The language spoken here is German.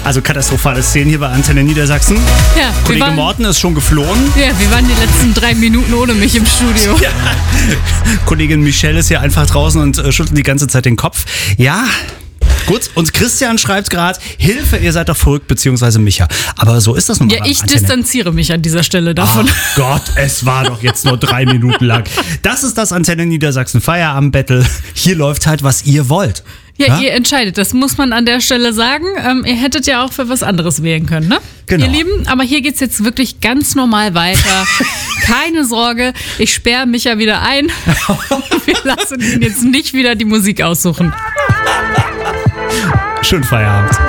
Also katastrophale Szenen hier bei Antenne Niedersachsen. Ja, Kollege Morten ist schon geflohen. Ja, wir waren die letzten 3 Minuten ohne mich im Studio. Ja. Kollegin Michelle ist hier einfach draußen und schüttelt die ganze Zeit den Kopf. Ja, gut. Und Christian schreibt gerade, Hilfe, ihr seid doch verrückt, beziehungsweise Micha. Aber so ist das nun mal. Ja, ich distanziere mich an dieser Stelle davon. Ach Gott, es war doch jetzt nur 3 Minuten lang. Das ist das Antenne Niedersachsen Feierabend-Battle. Hier läuft halt, was ihr wollt. Ja, ihr entscheidet. Das muss man an der Stelle sagen. Ihr hättet ja auch für was anderes wählen können, ne? Genau. Ihr Lieben, aber hier geht's jetzt wirklich ganz normal weiter. Keine Sorge, ich sperre mich ja wieder ein. Wir lassen ihn jetzt nicht wieder die Musik aussuchen. Schönen Feierabend.